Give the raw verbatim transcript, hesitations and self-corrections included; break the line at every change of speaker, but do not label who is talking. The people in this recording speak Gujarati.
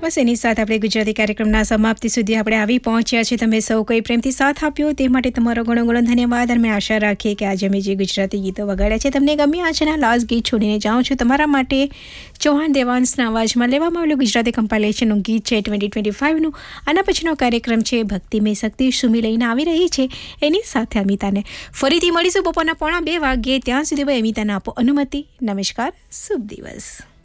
બસ એની સાથે આપણે ગુજરાતી કાર્યક્રમના સમાપ્તિ સુધી આપણે આવી પહોંચ્યા છે. તમે સૌ કોઈ પ્રેમથી સાથ આપ્યો તે માટે તમારો ઘણો ઘણો ધન્યવાદ. અને મેં આશા રાખીએ કે આજે અમે જે ગુજરાતી ગીતો વગાડ્યા છે તમને ગમ્યા છે. લાસ્ટ ગીત છોડીને જાઉં છું તમારા માટે ચૌહાણ દેવાંશના અવાજમાં લેવામાં આવેલું ગુજરાતી કમ્પાઇલેશનનું ગીત છે ટ્વેન્ટી ટ્વેન્ટી ફાઇવનું. આના પછીનો કાર્યક્રમ છે ભક્તિમય શક્તિ સુમી લઈને આવી રહી છે એની સાથે અમિતાને. ફરીથી મળીશું બપોરના પોણા બે વાગ્યે. ત્યાં સુધી ભાઈ અમિતાને આપો અનુમતિ. નમસ્કાર, શુભ દિવસ.